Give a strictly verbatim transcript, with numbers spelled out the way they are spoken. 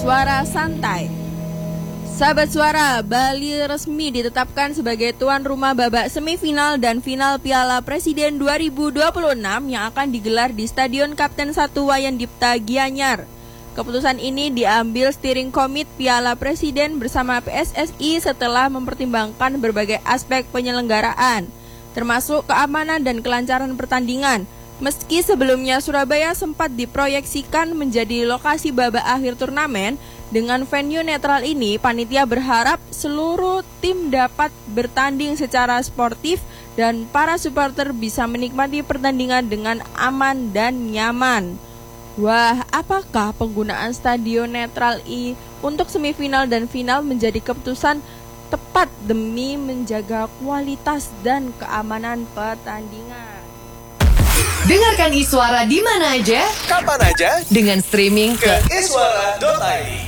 Suara Santai. Sahabat Suara, Bali resmi ditetapkan sebagai tuan rumah babak semifinal dan final Piala Presiden dua ribu dua puluh enam yang akan digelar di Stadion Kapten satu Wayan Dipta Gianyar. Keputusan ini diambil steering komite Piala Presiden bersama P S S I setelah mempertimbangkan berbagai aspek penyelenggaraan, termasuk keamanan dan kelancaran pertandingan. Meski sebelumnya Surabaya sempat diproyeksikan menjadi lokasi babak akhir turnamen, dengan venue netral ini, panitia berharap seluruh tim dapat bertanding secara sportif dan para supporter bisa menikmati pertandingan dengan aman dan nyaman. Wah, apakah penggunaan stadion netral I untuk semifinal dan final menjadi keputusan tepat demi menjaga kualitas dan keamanan pertandingan? Dengarkan Iswara di mana aja, kapan aja, dengan streaming ke iswara dot i d.